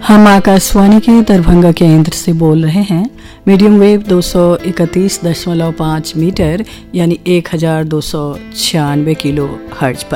हम आकाशवाणी के दरभंगा केंद्र से बोल रहे हैं। मीडियम वेव 231.5 मीटर यानी 1296 किलो हर्ट्ज पर।